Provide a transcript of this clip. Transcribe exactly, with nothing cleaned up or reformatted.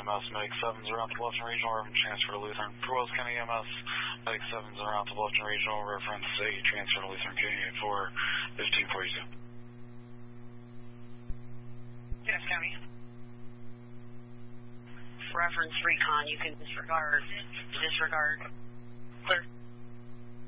S, Medic seven's around to Bluffton Regional, reference transfer to Lutheran. For Wells County E M S, Medic seven's around to Bluffton Regional, reference A, transfer to Lutheran County for fifteen forty-two. Yes, County. Reference recon, you can disregard, disregard. Clear.